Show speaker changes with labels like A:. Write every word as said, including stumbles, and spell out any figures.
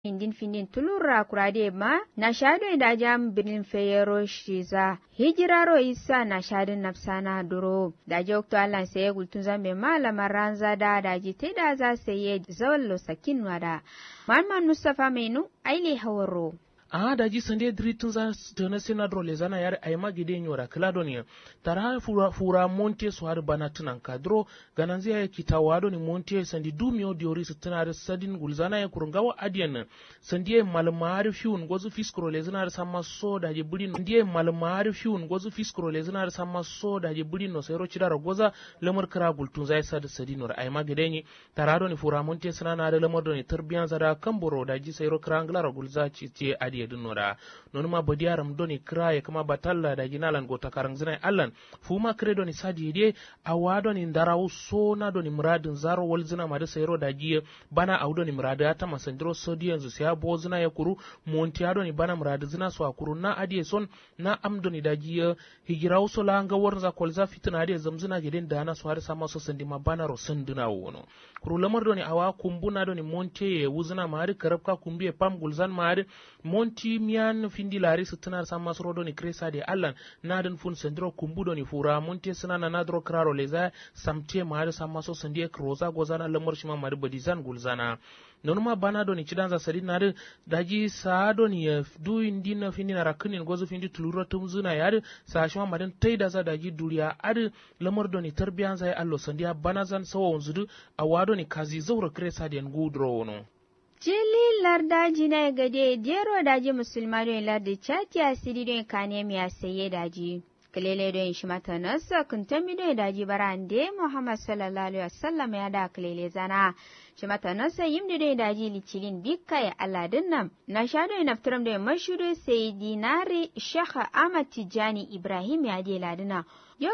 A: indin findin tulura kurade ma na shado da jam birnin feyero shiza hijiraro isa na shadin nafsana duro da jokto Allah sai gultun zambe malama ranza da da jite da za sai zawallo sakin wada Muhammad Mustafa Mainu aile hawaro
B: a da ji sande dritun za tana senadro le zana yar ay magide nyora kladonia tara fura fura monte so har bana tunan kadro ganan zai kitawado ni monte sandi dumio diori tana sadin gulzana ya kurungawa adiyan sandi malmar fiun gozu fiskro le zana sama so da je burin sandi malmar fiun gozu fiskro le zana sama so da je burin no sayro cidara goza lamar kra gultun zai sad sadinor ay magide ni tarado ni fura monte sana na da lamar do ni tarbiyan zara kamboro da ji sayro kranglara gulza ci ce adi yedunora nonuma bodiyaram doni kraye kama batalla da ginalan go takarangzina allan fuma credo ni sadi de awado ni ndaraw sona doni muradin zaro walzina ma da sayro da giye bana awdo ni murada ta masandiro sodiyan zu sai bozina ya kuru montiado ni bana murada zina so akuru na adiye son na amdoni da giye higiraw so la nga warza kolza fitna adiye zamzina geden dana so har sama so sandi ma bana ro sandina wono kuru lamar doni awa kumbuna doni monte wuzina ma har karabka kumbiye pam gulzan ma har monti miyan findi lari sutana sama sorodo ni kresa de allan nadan fun sendro kumbudo ni fura monte sanana nadro kraro leza samte ma sama so sandie kroza gozana lamar shima ma badizan gulzana nonuma bana do ni chidanza sari na daji saado ni du indina findi na rakinin gozo findi tulura tumzuna yar sa shima ma dan taida za daji duriya ad lamar do ni tarbiyan zai allo sandia banazan sawo unzudu awado ni kazi zawra kresa de ngudro wono
A: Jili lardaji na gade jero daji musulma don lardi chati asiri don kane mi asaye daji. Kalele don shi mata nasa kuntami don daji barande Muhammad sallallahu alaihi wasallam ya da kalele zana. Shi mata nasa yimdi don daji licilin dikka ya aladun nan. Na sha don naftaram don mashudu sai dinari Sheikh Ahmad Tijani Ibrahim ya je laduna.